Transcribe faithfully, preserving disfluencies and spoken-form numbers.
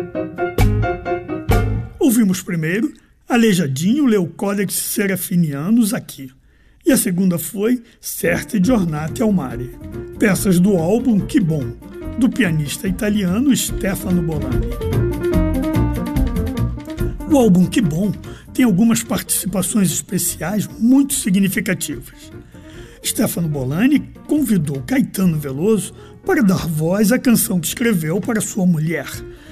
Ouvimos primeiro Aleijadinho leu Codex Serafinianus aqui, e a segunda foi Certe Giornate al Mare, peças do álbum Que Bom, do pianista italiano Stefano Bolani. O álbum Que Bom tem algumas participações especiais muito significativas. Stefano Bolani convidou Caetano Veloso para dar voz à canção que escreveu para sua mulher,